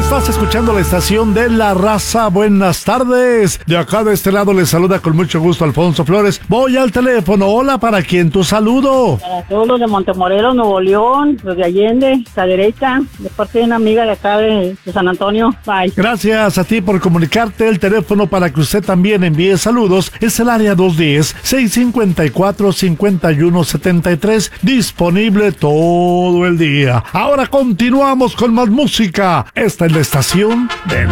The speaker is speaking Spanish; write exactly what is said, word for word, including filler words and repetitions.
Estás escuchando la estación de La Raza. Buenas tardes. De acá de este lado les saluda con mucho gusto Alfonso Flores. Voy al teléfono. Hola, ¿para quién tu saludo? Para todos los de Montemorelos, Nuevo León, los de Allende, la derecha, de parte de una amiga de acá de, de San Antonio. Bye. Gracias a ti por comunicarte. El teléfono para que usted también envíe saludos es el área dos uno cero, seis cinco cuatro, cinco uno siete tres, disponible todo el día. Ahora continuamos con más música. Esta es la estación de